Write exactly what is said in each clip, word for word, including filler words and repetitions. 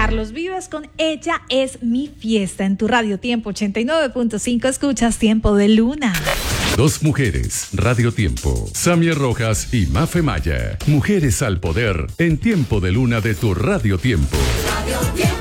Carlos Vives con Ella es mi fiesta en tu Radio Tiempo ochenta y nueve punto cinco. Escuchas Tiempo de Luna. Dos mujeres, Radio Tiempo. Samia Rojas y Mafe Maya. Mujeres al poder en Tiempo de Luna de tu Radio Tiempo. Radio Tiempo.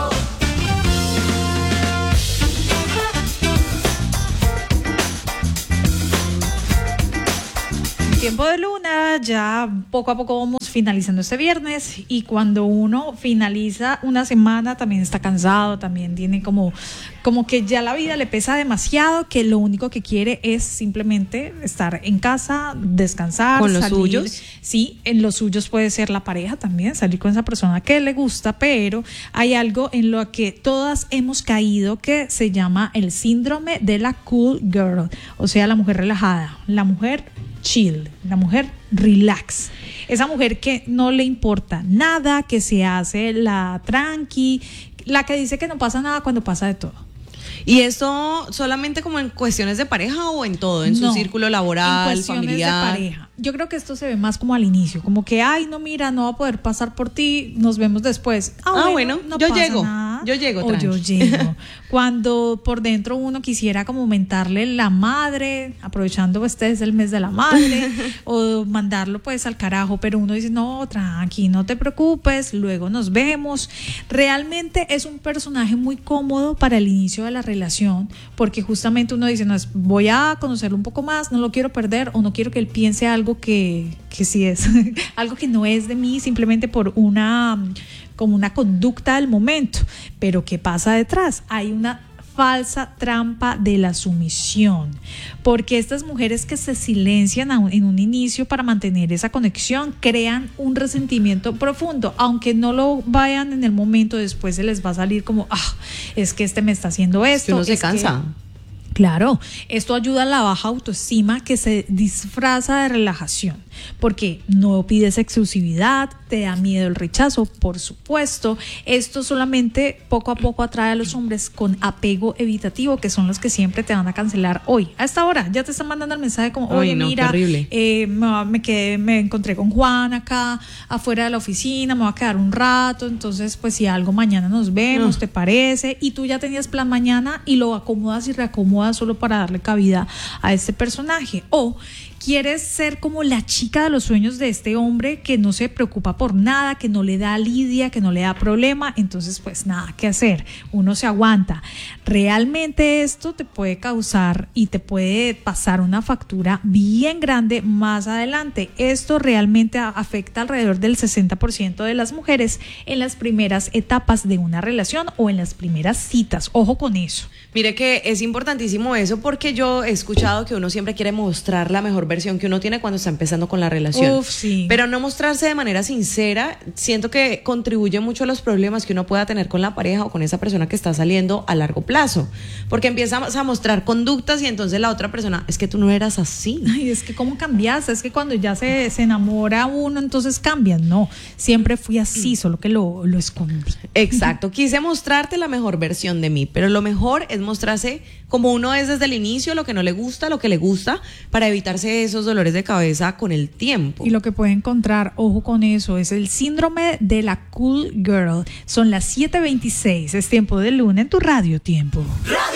Tiempo de Luna, ya poco a poco vamos finalizando este viernes, y cuando uno finaliza una semana también está cansado, también tiene como, como que ya la vida le pesa demasiado, que lo único que quiere es simplemente estar en casa, descansar, con los salir. suyos. Sí, en los suyos puede ser la pareja también, salir con esa persona que le gusta, pero hay algo en lo que todas hemos caído que se llama el síndrome de la cool girl, o sea, la mujer relajada, la mujer chill, la mujer relax, esa mujer que no le importa nada, que se hace la tranqui, la que dice que no pasa nada cuando pasa de todo. ¿Y esto solamente como en cuestiones de pareja o en todo? ¿En No, su círculo laboral, en cuestiones familiar? de pareja. Yo creo que esto se ve más como al inicio, como que, ay, no, mira, no va a poder pasar por ti, nos vemos después. Ah, Ah, bueno, bueno, no yo pasa llego, nada. yo llego, O yo tranqui. llego. Cuando por dentro uno quisiera como mentarle la madre, aprovechando este es el mes de la madre, o mandarlo pues al carajo, pero uno dice, no, tranqui, no te preocupes, luego nos vemos. Realmente es un personaje muy cómodo para el inicio de la relación, porque justamente uno dice, no, es, voy a conocerlo un poco más, no lo quiero perder, o no quiero que él piense algo que, que sí es, algo que no es de mí, simplemente por una, como una conducta del momento. Pero ¿qué pasa detrás? Hay una falsa trampa de la sumisión, porque estas mujeres que se silencian a un, en un inicio para mantener esa conexión crean un resentimiento profundo, aunque no lo vayan en el momento, después se les va a salir como, ah, es que este me está haciendo esto. Es que uno se es cansa. que, claro, esto ayuda a la baja autoestima que se disfraza de relajación, porque no pides exclusividad, te da miedo el rechazo, por supuesto. Esto solamente poco a poco atrae a los hombres con apego evitativo, que son los que siempre te van a cancelar hoy. A esta hora ya te están mandando el mensaje como, oye, Ay, no, mira, terrible. eh, me, me quedé, me encontré con Juan acá afuera de la oficina, me voy a quedar un rato, entonces pues si algo mañana nos vemos, No. ¿te parece? Y tú ya tenías plan mañana y lo acomodas y reacomodas solo para darle cabida a este personaje. O quieres ser como la chica de los sueños de este hombre que no se preocupa por nada, que no le da lidia, que no le da problema, entonces pues nada que hacer, uno se aguanta. Realmente esto te puede causar y te puede pasar una factura bien grande más adelante. Esto realmente afecta alrededor del sesenta por ciento de las mujeres en las primeras etapas de una relación o en las primeras citas. Ojo con eso. Mire que es importantísimo eso, porque yo he escuchado que uno siempre quiere mostrar la mejor versión que uno tiene cuando está empezando con la relación. Uf, sí. Pero no mostrarse de manera sincera, siento que contribuye mucho a los problemas que uno pueda tener con la pareja o con esa persona que está saliendo a largo plazo. Porque empiezas a mostrar conductas y entonces la otra persona, es que tú no eras así. Ay, es que cómo cambiaste, es que cuando ya se, se enamora uno, entonces cambian. No, siempre fui así, solo que lo, lo escondí. Exacto, quise mostrarte la mejor versión de mí, pero lo mejor es mostrarse como uno es desde el inicio, lo que no le gusta, lo que le gusta, para evitarse esos dolores de cabeza con el tiempo. Y lo que puede encontrar, ojo con eso, es el síndrome de la cool girl. Son las siete veintiséis, es Tiempo de Luna en tu Radio Tiempo. Radio